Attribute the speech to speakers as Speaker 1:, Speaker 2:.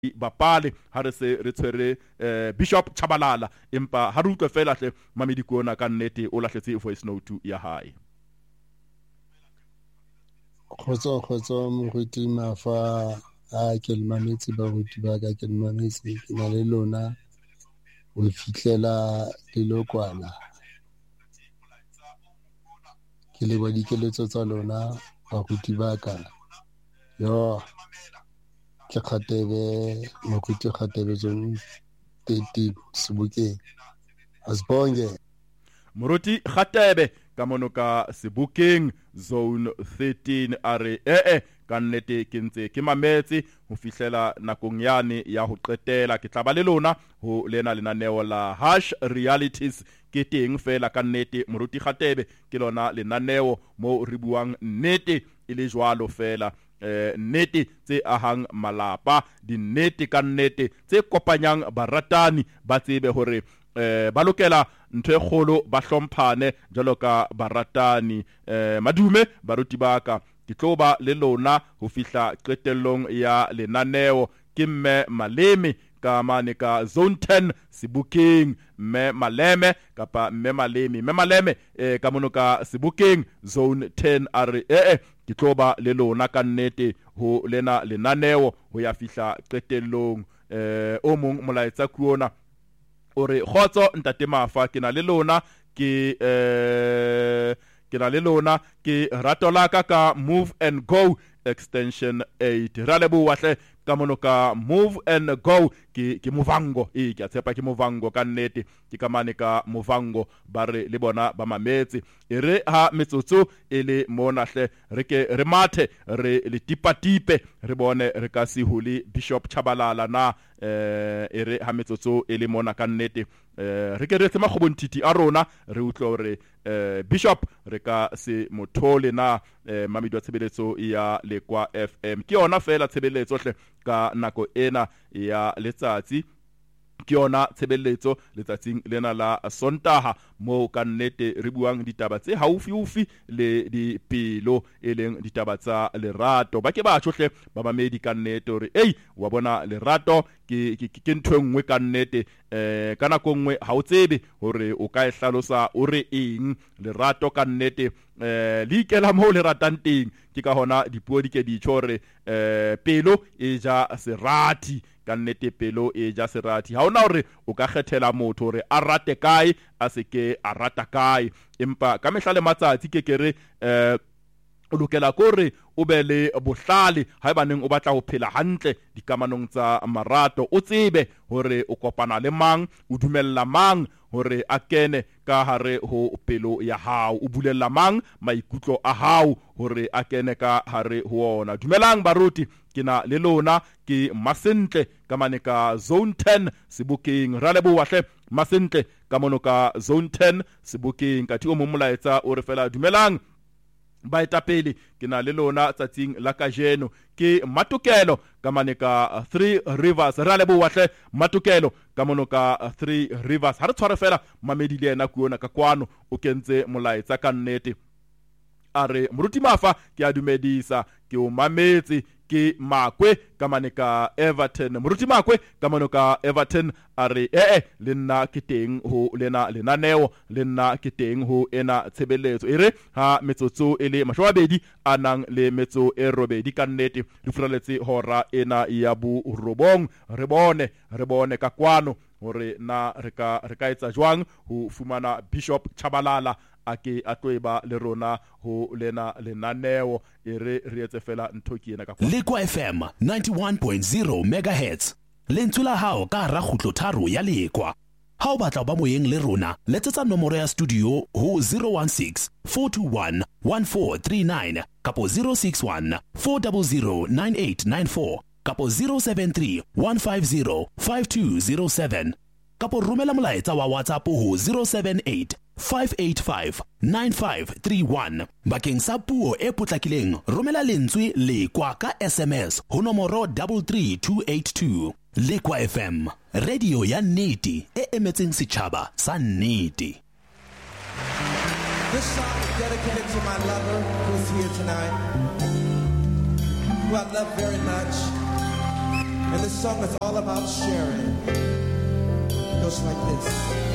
Speaker 1: bapale ha re se re tshwere Bishop Chabalala empa ha re utlwe fela hle Mamedi Kuona ka nnete o lahletse voice note ya hae.
Speaker 2: Khotso moruti Mafa a ke le mametse baruti ba ka ke le mametse ke na le lona o fitlela lelokwana ke le ba dikeletso tsa lona baruti ba ka yo ke Kgatebe moruti Kgatebe zone 13 Sebokeng asibonge
Speaker 1: Moruti Kgatebe ka monoka Sebokeng zone 13 are ka nnete ke ntse ke mametse ho fihlela nakong yane ya ho qetela ke tla ba le lona ho lena lenaneo la Harsh Realities ke teng fela ka nnete Moruti Kgatebe ke lona lenaneo mo re buang nnete ile jwalo fela nnete tse ahang malapa di nnete ka nnete tse kopanyang baratani ba tsebe hore ba lokela ntwe kgolo ba hlomphane jalo ka baratani madume baruti baka ke tloba le lona ho fihla qetellong ya lenaneo ke mme Maleme ka mane ka zone 10 Sebokeng mme Maleme kapa mme Maleme ka mono ka Sebokeng zone 10 are ke tloba le lona ka nnete ho lena lenaneo ho ya fihla qetellong o mong molaetsa kuona ore khotso ntate Mafa ke na le lona ke ratolaka ka Move and Go extension 8 ra leboha hle ka mono ka Move and Go ke Movango ke a tshepa ke Movango ka nnete ke ka mane ka Movango ba re le bona ba mametse ere ha metsotso ele mona hle re ke re mathe re le tipatipe re bone re ka se huli Bishop Chabalala na ere ha metsotso ele mona ka nnete re ke re tsema khobontiti a rona re utlo re Bishop re ka se mothole na Mamedi wa tshebeletso ya Lekwa FM ke yona fela tshebeletso hle ka nako ena ya letsatsi ke yona tshebeletso letsatsing lena la Sontaha mo ka nnete re buang ditaba tse haufi le dipelo e leng ditaba tsa lerato ba ke ba tsohle ba mamedi ka nnete hore wa bona lerato ke ntwe nngwe ka nnete ka nako nngwe ha o tsebe hore o ka ihlalosa o re eng lerato ka nnete le ikela mo le ratang teng ke ka hona dipuo di ke di tshore pelo e ja serati ka nnete pelo e ja serati ha ona hore o ka kgethela motho hore a rate kae a se ke a rata kae empa ka mehla le matsatsi ke kere o lokela gore o be le bohlale haebaneng o batla ho phela hantle dikamanong tsa marato o tsebe hore o kopana le mang o dumella mang hore a kene ka hare ho pelo ya hao o bulella mang maikutlo a hao hore a kene ka hare ho ona. Dumelang baruti ke na le lona ke Masentle ka mane ka zone 10 Sebokeng ra leboha hle Masentle ka mono ka zone 10 Sebokeng ka thi o molaetsa o re fela dumelang baetapele ke na le lona tsatsing la kajeno ke Matukelo ka mane ka 3 Rivers ra leboha hle Matukelo ka mono ka 3 Rivers ha re tshware fela mamedi le ena kuona ka kwano o kentse molaetsa ka nnete are moruti Mafa ke a dumedisa ke o mametse ke Makwe ka mane ka Everton moruti Makwe ka mono ka Everton are le nna ke teng ho lena lenaneo le nna ke teng ho ena tshebeletso ere ha metsotso ele mashwabedi anang le metso e robedi ka nnete re furaletse hora ena ya bu robong re bone ka kwano hore na re ka etsa jwang ho fumana Bishop Chabalala ake atloeba le rona ho lena lenaneo ere re etse fela ntho ke ena ka kwa
Speaker 3: Lekwa FM 91.0 MHz lentsula hao ka ra khutlo tharo ya Lekwa ha o batla ba moyeng le rona letsetsa nomoro ya studio ho 016 421 1439 kapo 061 400 9894 kapo 073 150 5207 kapo rumela molaetsa wa WhatsApp ho 078 585 9531 bakeng sa puo e potlakileng romela lentswe Lekwa ka SMS ho nomoro 33282 Lekwa FM radio ya nnete e emetseng setjhaba sa nnete.
Speaker 4: This song is dedicated to my lover who's here tonight, who I love very much. And this song is all about sharing. It goes like this.